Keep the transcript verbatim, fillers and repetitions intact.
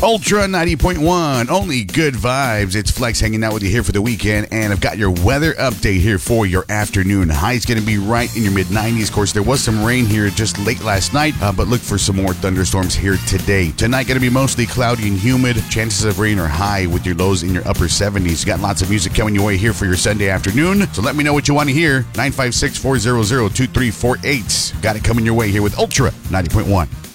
Ultra ninety point one, only good vibes. It's Flex hanging out with you here for the weekend, and I've got your weather update here for your afternoon. High's going to be right in your mid nineties. Of course, there was some rain here just late last night, uh, but look for some more thunderstorms here today. Tonight going to be mostly cloudy and humid. Chances of rain are high with your lows in your upper seventies. You got lots of music coming your way here for your Sunday afternoon, so let me know what you want to hear. nine five six, four zero zero, two three four eight. Got it coming your way here with Ultra ninety point one.